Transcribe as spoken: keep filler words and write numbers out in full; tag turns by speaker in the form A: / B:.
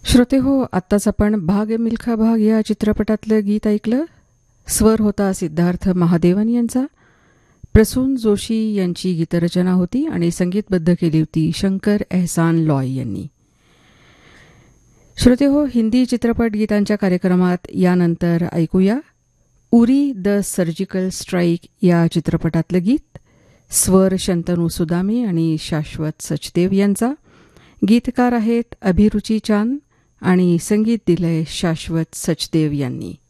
A: श्रोते हो, आत्ताच आपण भाग मिल्खा भाग या चित्रपटातलं गीत ऐकलं. स्वर होता सिद्धार्थ महादेवन यांचा. प्रसून जोशी यांची गीतरचना होती आणि संगीतबद्ध केली होती शंकर एहसान लॉय यांनी. श्रोते हो, हिंदी चित्रपट गीतांच्या कार्यक्रमात यानंतर ऐकूया उरी द सर्जिकल स्ट्राईक या चित्रपटातलं गीत. स्वर शंतनू सुदामी आणि शाश्वत सचदेव यांचा. गीतकार आहेत अभिरुची चांद आणि संगीत दिलंय शाश्वत सचदेव यांनी.